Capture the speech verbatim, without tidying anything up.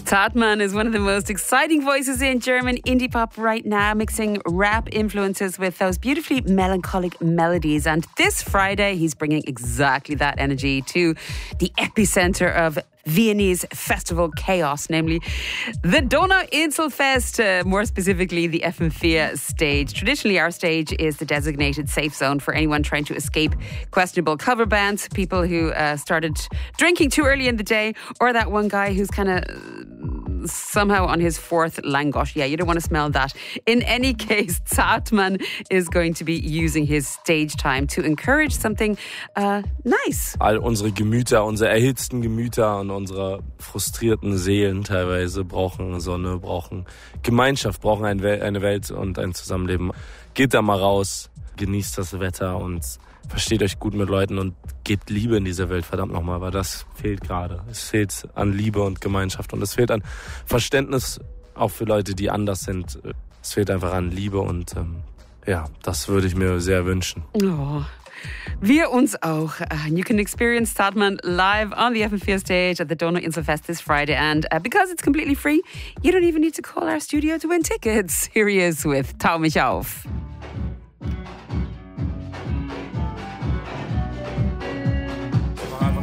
Tatman is one of the most exciting voices in German indie pop right now, mixing rap influences with those beautifully melancholic melodies. And this Friday, he's bringing exactly that energy to the epicenter of Viennese festival chaos, namely the Donauinselfest, uh, more specifically the F M vier stage. Traditionally, our stage is the designated safe zone for anyone trying to escape questionable cover bands, people who uh, started drinking too early in the day, or that one guy who's kind of somehow on his fourth Langosch. Yeah, you don't want to smell that. In any case, Tatman is going to be using his stage time to encourage something uh, nice. All unsere Gemüter, unsere erhitzten Gemüter und unsere frustrierten Seelen teilweise brauchen Sonne, brauchen Gemeinschaft, brauchen eine Welt und ein Zusammenleben. Geht da mal raus, genießt das Wetter und versteht euch gut mit Leuten und gebt Liebe in dieser Welt, verdammt nochmal, weil das fehlt gerade. Es fehlt an Liebe und Gemeinschaft und es fehlt an Verständnis auch für Leute, die anders sind. Es fehlt einfach an Liebe und ähm, ja, das würde ich mir sehr wünschen. Oh. Wir uns auch. Uh, you can experience Tatman live on the F M vier stage at the Donauinselfest this Friday. And uh, because it's completely free, you don't even need to call our studio to win tickets. Here he is with Tau mich auf.